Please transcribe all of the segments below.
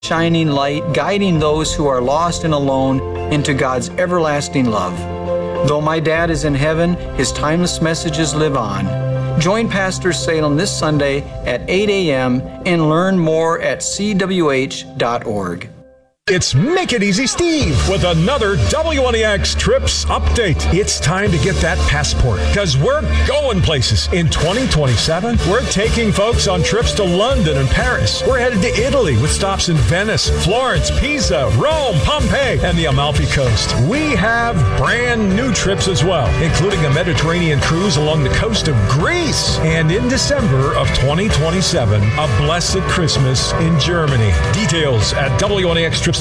shining light, guiding those who are lost and alone into God's everlasting love. Though my dad is in heaven, his timeless messages live on. Join Pastor Salem this Sunday at 8 a.m. and learn more at cwh.org. It's Make It Easy Steve with another WNEX Trips update. It's time to get that passport because we're going places. In 2027, we're taking folks on trips to London and Paris. We're headed to Italy with stops in Venice, Florence, Pisa, Rome, Pompeii, and the Amalfi Coast. We have brand new trips as well, including a Mediterranean cruise along the coast of Greece. And in December of 2027, a blessed Christmas in Germany. Details at WNEXTrips.com.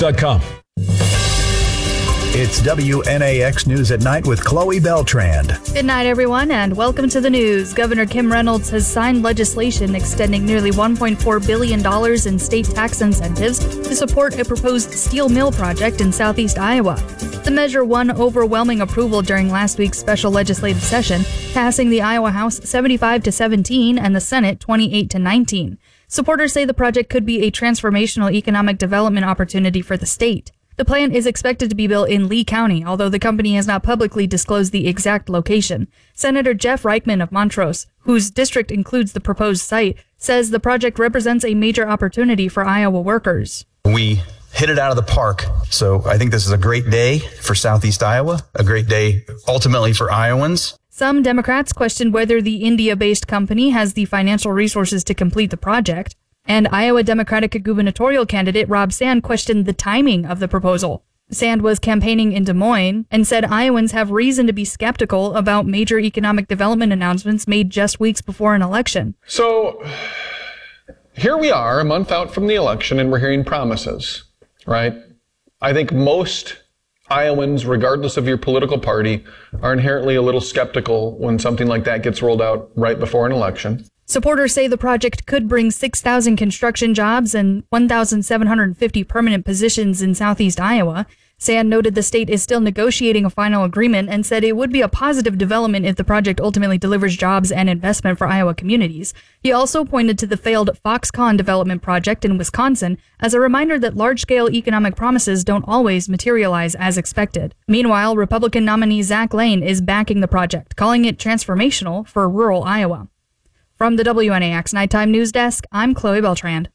It's WNAX News at Night with Chloe Beltrand. Good night, everyone, and welcome to the news. Governor Kim Reynolds has signed legislation extending nearly $1.4 billion in state tax incentives to support a proposed steel mill project in southeast Iowa. The measure won overwhelming approval during last week's special legislative session, passing the Iowa House 75-17 and the Senate 28-19. Supporters say the project could be a transformational economic development opportunity for the state. The plant is expected to be built in Lee County, although the company has not publicly disclosed the exact location. Senator Jeff Reichman of Montrose, whose district includes the proposed site, says the project represents a major opportunity for Iowa workers. We hit it out of the park. So I think this is a great day for Southeast Iowa, a great day ultimately for Iowans. Some Democrats questioned whether the India-based company has the financial resources to complete the project. And Iowa Democratic gubernatorial candidate Rob Sand questioned the timing of the proposal. Sand was campaigning in Des Moines and said Iowans have reason to be skeptical about major economic development announcements made just weeks before an election. So here we are, a month out from the election, and we're hearing promises, right? I think most Iowans, regardless of your political party, are inherently a little skeptical when something like that gets rolled out right before an election. Supporters say the project could bring 6,000 construction jobs and 1,750 permanent positions in southeast Iowa. Sand noted the state is still negotiating a final agreement and said it would be a positive development if the project ultimately delivers jobs and investment for Iowa communities. He also pointed to the failed Foxconn development project in Wisconsin as a reminder that large-scale economic promises don't always materialize as expected. Meanwhile, Republican nominee Zach Lane is backing the project, calling it transformational for rural Iowa. From the WNAX Nighttime News Desk, I'm Chloe Beltrand.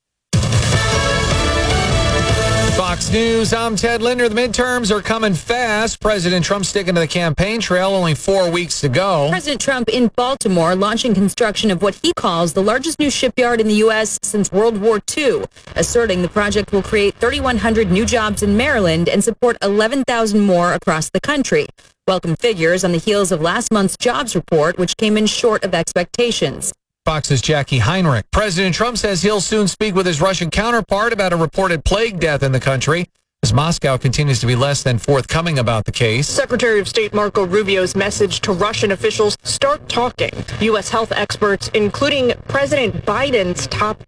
Fox News, I'm Ted Linder. The midterms are coming fast. President Trump sticking to the campaign trail, only 4 weeks to go. President Trump in Baltimore launching construction of what he calls the largest new shipyard in the U.S. since World War II, asserting the project will create 3,100 new jobs in Maryland and support 11,000 more across the country. Welcome figures on the heels of last month's jobs report, which came in short of expectations. Fox's Jackie Heinrich. President Trump says he'll soon speak with his Russian counterpart about a reported plague death in the country, as Moscow continues to be less than forthcoming about the case. Secretary of State Marco Rubio's message to Russian officials: start talking. U.S. health experts, including President Biden's top